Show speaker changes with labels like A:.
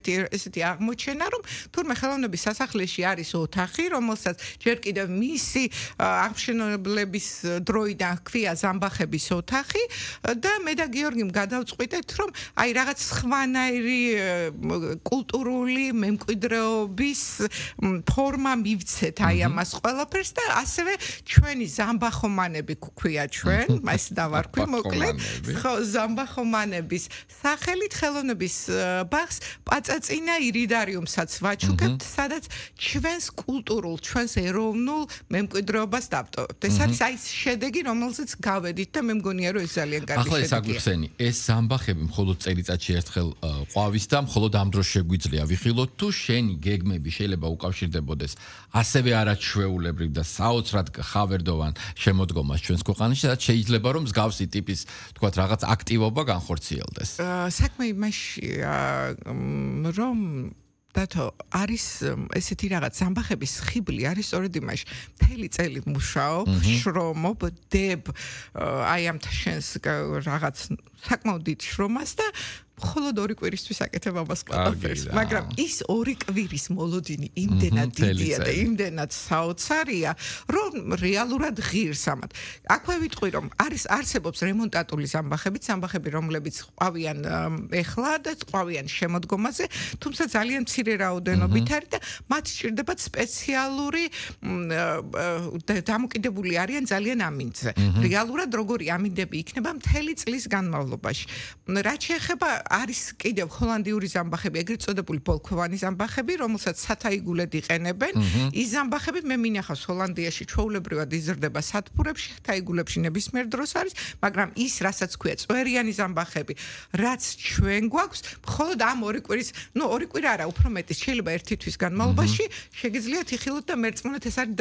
A: ესეთი აღმოჩენა, რომ თურმე ხელოვნების სასახლეში არის ოთახი, რომელსაც ჯერ კიდევ მისი აღმშენებლების დროიდან ჰქვია ზამბახების ოთახი და მე და გიორგიმ გადავწყვიტეთ, რომ აი რაღაც სხვანაირი კულტურული მემკვიდრეობის ფორმა მივცეთ აი ამას ყველაფერს და ასევე ჩვენი ზამბახომანები გვქვია ჩვენ, მას დავარქვი მოკლედ, ხო, ზამბახომანების სახელით ხელოვნების ბაღს წინა ირიდარიუმსაც ვაჩუქებთ, სადაც ჩვენს კულტურულ, ჩვენს ეროვნულ მემკვიდრეობას დავტოვებთ. ეს არის აი შედეგი, რომელზეც გავედით და მე მგონია, რომ ეს ძალიან კარგი შედეგია.
B: ახლა ეს აგვიხსენი, ეს ზამბახები მხოლოდ წელიწადში ერთხელ ყვავის და მხოლოდ ამ დროს შეგვიძლია ვიხილოთ, თუ შენი გეგმები შეიძლება უკავშირდებოდეს ასევე არაჩვეულებრივ და საოცრად ხავერდოვან შემოდგომას ჩვენს ქვეყანაში, სადაც შეიძლება რომ მსგავსი ტიპის, თქვათ, რაღაც აქტივობა განხორციელდეს.
A: საქმე იმაშია, რომ დათო არის ესეთი რაღაც ზამბახების ხიბლი არის სწორედ იმაში მთელი წელი მუშაობ, შრომობ, დებ აი ამ შენს რაღაც საკმაოდ დიდ შრომას და მხოლოდ 2 კვირისთვის აკეთებ ამას ყველაფერს, მაგრამ ის 2 კვირის მოლოდინი იმდენად დიდია და იმდენად საოცარია, რომ რეალურად ღირს ამათ. აქვე ვიტყვი, რომ არსებობს რემონტატული ზამბახები, რომლებიც ყვავიან ეხლა და ყვავიან შემოდგომაზე, თუმცა ძალიან მცირე რაოდენობით არის და მათ სჭირდებათ სპეციალური დამოკიდებული არიან ძალიან ამინდზე. რეალურად როგორი ამინდები იქნება მთელი წლის განმავლობაში. რაც შეეხება არის კიდევ ჰოლანდიური ზამბახები, ეგრეთ წოდებული ბოლქვოვანი ზამბახები, რომელსაც სათაიგულედ იყენებენ. ის ზამბახები მე მინახავს ჰოლანდიაში ჩვეულებრივად იზრდება სათბურებში, თაიგულებში ნებისმიერ დროს არის, მაგრამ ის, რასაც ქვია წვერიანი ზამბახები, რაც ჩვენ გვაქვს, მხოლოდ ამ 2 კვირის, 2 კვირა არა, უფრო მეტი, შეიძლება 1 თვის განმავლობაში შეგიძლიათ იხილოთ და მერწმუნეთ ეს არის